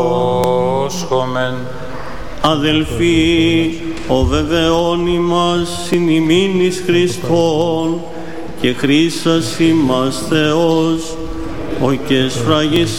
Όσχομεν. Αδελφοί, ο βεβαιώνει μας συν ημίν εις Χριστόν και Χρήστας ημάς Θεός, ο και σφραγής